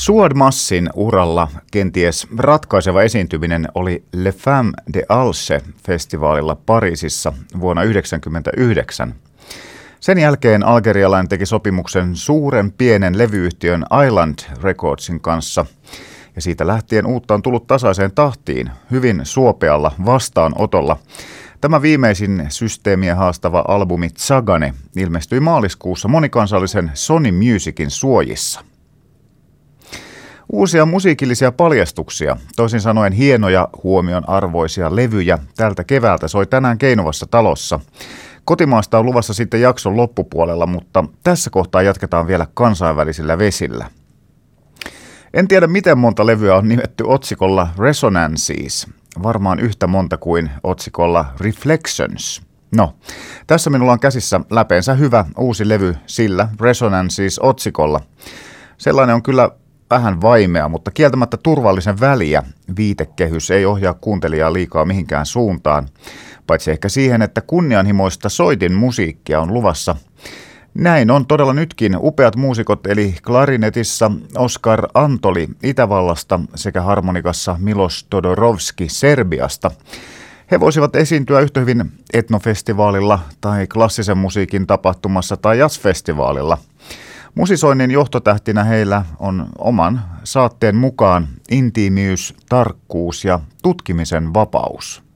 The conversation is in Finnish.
Suad Massin uralla kenties ratkaiseva esiintyminen oli Le Femme de Alce-festivaalilla Pariisissa vuonna 1999. Sen jälkeen algerialainen teki sopimuksen suuren pienen levyyhtiön Island Recordsin kanssa, ja siitä lähtien uutta on tullut tasaiseen tahtiin, hyvin suopealla vastaanotolla. Tämä viimeisin systeemiä haastava albumi Tsagane ilmestyi maaliskuussa monikansallisen Sony Musicin suojissa. Uusia musiikillisia paljastuksia, toisin sanoen hienoja huomionarvoisia levyjä, tältä keväältä soi tänään Keinovassa talossa. Kotimaasta on luvassa sitten jakson loppupuolella, mutta tässä kohtaa jatketaan vielä kansainvälisillä vesillä. En tiedä, miten monta levyä on nimetty otsikolla Resonances, varmaan yhtä monta kuin otsikolla Reflections. No, tässä minulla on käsissä läpeensä hyvä uusi levy sillä Resonances-otsikolla. Sellainen on kyllä vähän vaimea, mutta kieltämättä turvallisen väliä. Viitekehys ei ohjaa kuuntelijaa liikaa mihinkään suuntaan, paitsi ehkä siihen, että kunnianhimoista soitin musiikkia on luvassa. Näin on todella nytkin upeat muusikot, eli klarinetissa Oskar Antoli Itävallasta sekä harmonikassa Milos Todorovski Serbiasta. He voisivat esiintyä yhtä hyvin etnofestivaalilla tai klassisen musiikin tapahtumassa tai jazzfestivaalilla. Musisoinnin johtotähtinä heillä on oman saatteen mukaan intiimiys, tarkkuus ja tutkimisen vapaus.